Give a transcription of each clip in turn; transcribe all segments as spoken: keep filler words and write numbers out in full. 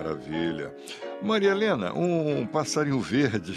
Maravilha. Maria Helena, um passarinho verde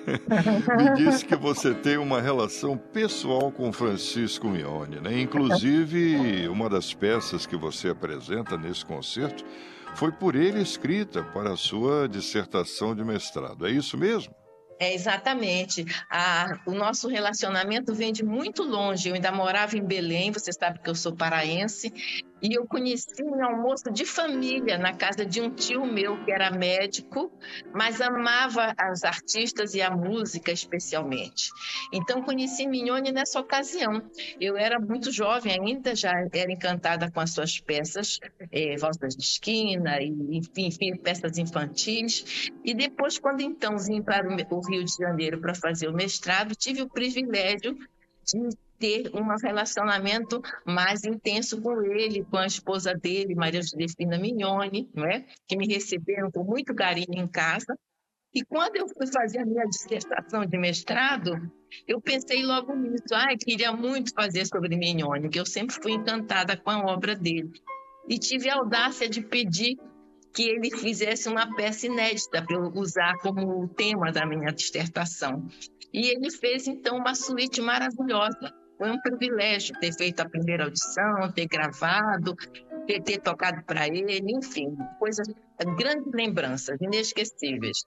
me disse que você tem uma relação pessoal com Francisco Mione, né? Inclusive, uma das peças que você apresenta nesse concerto foi por ele escrita para a sua dissertação de mestrado. É isso mesmo? É, exatamente. A- o nosso relacionamento vem de muito longe. Eu ainda morava em Belém, você sabe que eu sou paraense, e eu conheci um almoço de família na casa de um tio meu que era médico, mas amava as artistas e a música especialmente. Então conheci Mignone nessa ocasião. Eu era muito jovem ainda, já era encantada com as suas peças, eh, Valsas de Esquina, e, enfim, enfim, peças infantis. E depois, quando então vim para o me- o Rio de Janeiro para fazer o mestrado, tive o privilégio de ter um relacionamento mais intenso com ele, com a esposa dele, Maria Josefina Mignone, não é? Que me receberam com muito carinho em casa. E quando eu fui fazer a minha dissertação de mestrado, eu pensei logo nisso. Ai, queria muito fazer sobre Mignone, porque eu sempre fui encantada com a obra dele. E tive a audácia de pedir que ele fizesse uma peça inédita para eu usar como tema da minha dissertação. E ele fez, então, uma suíte maravilhosa. Foi um privilégio ter feito a primeira audição, ter gravado, ter, ter tocado para ele, enfim, coisas, grandes lembranças, inesquecíveis.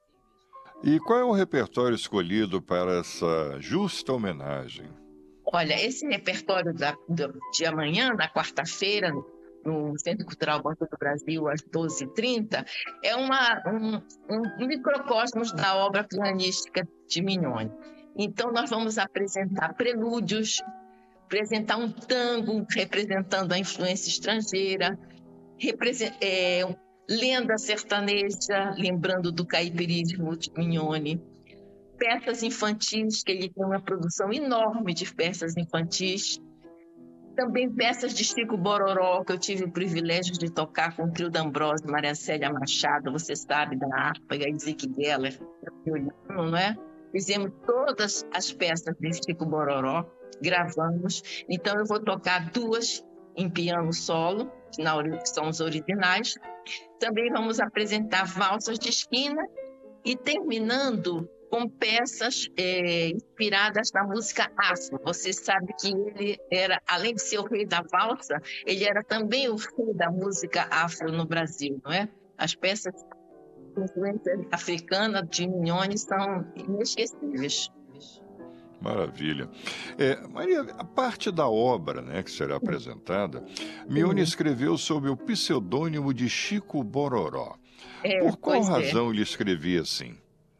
E qual é o repertório escolhido para essa justa homenagem? Olha, esse repertório da, do- de amanhã, na quarta-feira, no Centro Cultural Banco do Brasil, às doze e trinta, é uma, um, um microcosmos da obra pianística de Mignone. Então, nós vamos apresentar prelúdios, apresentar um tango representando a influência estrangeira, represen- é, lenda sertaneja, lembrando do caipirismo de Mignone, peças infantis, que ele tem uma produção enorme de peças infantis, também peças de Chico Bororó, que eu tive o privilégio de tocar com o trio D'Ambrosio, Maria Célia Machado, você sabe, da harpa, e a Izzy Geller, violino, não é? Fizemos todas as peças de Chico Bororó, gravamos. Então eu vou tocar duas em piano solo, que na ori- que são os originais. Também vamos apresentar valsas de esquina e terminando com peças eh, inspiradas na música afro. Você sabe que ele era, além de ser o rei da valsa, ele era também o rei da música afro no Brasil, não é? As peças com influência africana de Mignone são inesquecíveis. Maravilha. É, Maria, a parte da obra, né, que será apresentada, Mione Sim, escreveu sob o pseudônimo de Chico Bororó. é, Por qual pois é. razão ele escrevia assim?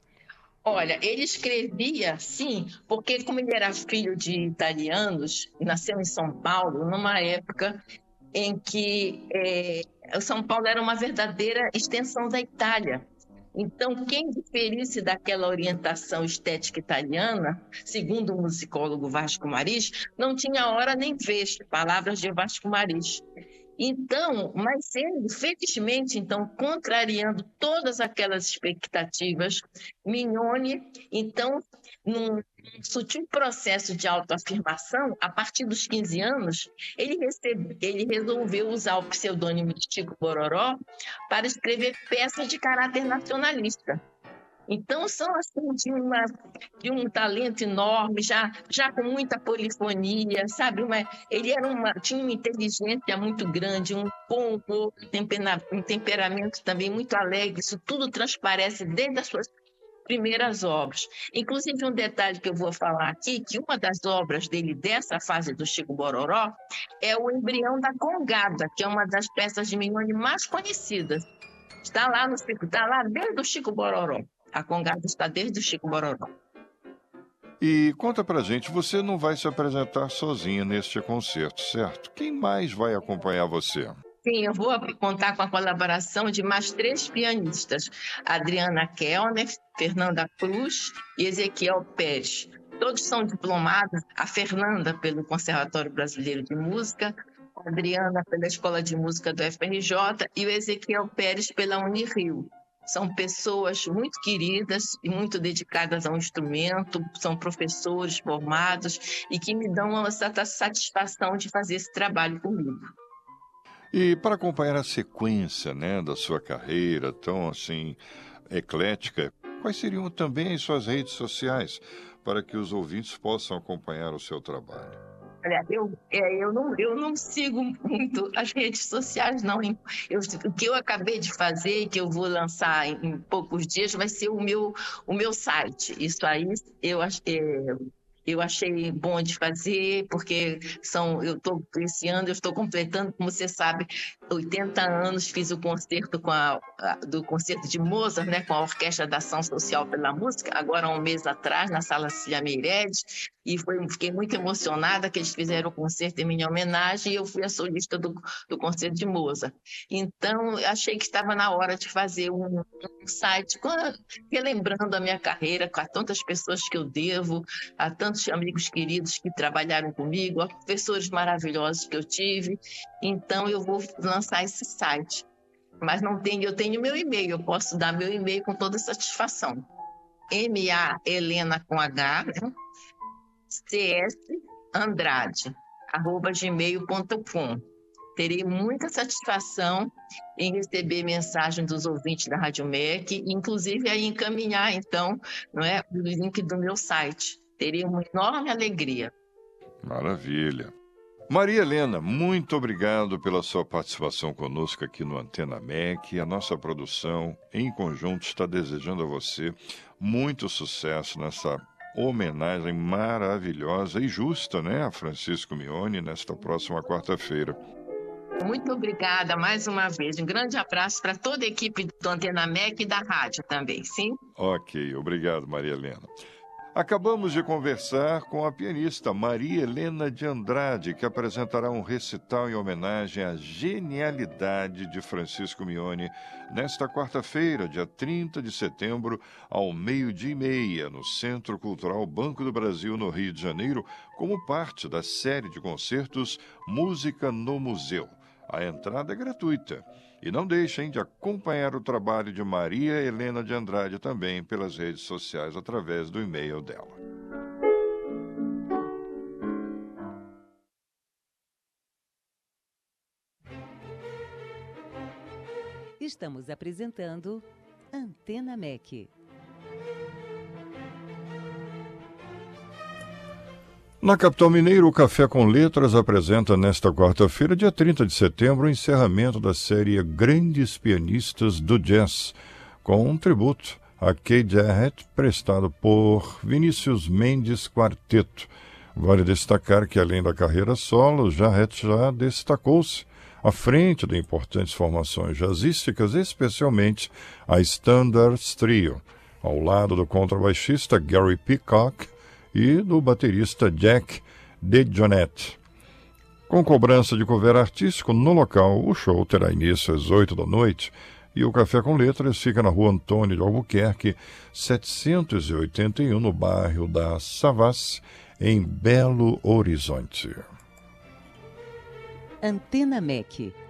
Olha, ele escrevia, sim, porque como ele era filho de italianos, nasceu em São Paulo, numa época em que eh, São Paulo era uma verdadeira extensão da Itália. Então, quem diferisse daquela orientação estética italiana, segundo o musicólogo Vasco Maris, não tinha hora nem vez, palavras de Vasco Maris. Então, mas ele, felizmente, então, contrariando todas aquelas expectativas, Mignone, então, num sutil processo de autoafirmação, a partir dos quinze anos, ele, recebe, ele resolveu usar o pseudônimo de Chico Bororó para escrever peças de caráter nacionalista. Então, são assim, de, uma, de um talento enorme, já, já com muita polifonia, sabe? Uma, ele era uma, tinha uma inteligência muito grande, um bom humor, um tempera- um temperamento também muito alegre. Isso tudo transparece desde as suas primeiras obras. Inclusive, um detalhe que eu vou falar aqui, que uma das obras dele, dessa fase do Chico Bororó, é o Embrião da Congada, que é uma das peças de Mignone mais conhecidas. Está lá no Chico, está lá desde o Chico Bororó. A Congada está desde o Chico Bororó. E conta pra gente, você não vai se apresentar sozinha neste concerto, certo? Quem mais vai acompanhar você? Sim, eu vou contar com a colaboração de mais três pianistas: Adriana Kellner, Fernanda Cruz e Ezequiel Pérez. Todos são diplomados, a Fernanda pelo Conservatório Brasileiro de Música, a Adriana pela Escola de Música do F R J e o Ezequiel Pérez pela Unirio. São pessoas muito queridas e muito dedicadas ao instrumento, são professores formados e que me dão essa satisfação de fazer esse trabalho comigo. E para acompanhar a sequência, né, da sua carreira tão assim eclética, quais seriam também as suas redes sociais para que os ouvintes possam acompanhar o seu trabalho? Olha, eu, é, eu, não, eu não sigo muito as redes sociais, não. Em- Eu, o que eu acabei de fazer, que eu vou lançar em, em poucos dias, vai ser o meu, o meu site. Isso aí eu, ach- é, eu achei bom de fazer, porque são, eu tô, esse ano eu estou completando, como você sabe, oitenta anos, fiz o concerto com a, a- do concerto de Mozart, né, com a Orquestra da Ação Social pela Música, agora há um mês atrás, na Sala Cília Meirelles, e foi, fiquei muito emocionada que eles fizeram o concerto em minha homenagem e eu fui a solista do, do concerto de Mozart. Então, eu achei que estava na hora de fazer um, um site com a- relembrando a minha carreira, com a tantas pessoas que eu devo, a tantos amigos queridos que trabalharam comigo, a professores maravilhosos que eu tive. Então, eu vou lançar esse site. Mas não tenho, eu tenho meu e-mail, eu posso dar meu e-mail com toda satisfação. M A Helena com H, né? cs andrade arroba gmail ponto com. Terei muita satisfação em receber mensagem dos ouvintes da Rádio M E C, inclusive aí encaminhar, então, não é, o link do meu site. Terei uma enorme alegria. Maravilha. Maria Helena, muito obrigado pela sua participação conosco aqui no Antena M E C. A nossa produção, em conjunto, está desejando a você muito sucesso nessa homenagem maravilhosa e justa, né, a Francisco Mione, nesta próxima quarta-feira. Muito obrigada mais uma vez. Um grande abraço para toda a equipe do Antena M E C e da rádio também, sim? Ok, obrigado, Maria Helena. Acabamos de conversar com a pianista Maria Helena de Andrade, que apresentará um recital em homenagem à genialidade de Francisco Mione nesta quarta-feira, dia trinta de setembro, ao meio-dia e meia, no Centro Cultural Banco do Brasil, no Rio de Janeiro, como parte da série de concertos Música no Museu. A entrada é gratuita. E não deixem de acompanhar o trabalho de Maria Helena de Andrade também pelas redes sociais através do e-mail dela. Estamos apresentando Antena M E C. Na capital mineira, o Café com Letras apresenta nesta quarta-feira, dia trinta de setembro, o encerramento da série Grandes Pianistas do Jazz, com um tributo a Keith Jarrett, prestado por Vinícius Mendes Quarteto. Vale destacar que, além da carreira solo, Jarrett já destacou-se à frente de importantes formações jazzísticas, especialmente a Standards Trio, ao lado do contrabaixista Gary Peacock e do baterista Jack DeJohnette. Com cobrança de cover artístico no local, o show terá início às oito da noite e o Café com Letras fica na rua Antônio de Albuquerque, setecentos e oitenta e um, no bairro da Savassi, em Belo Horizonte. Antena M E C.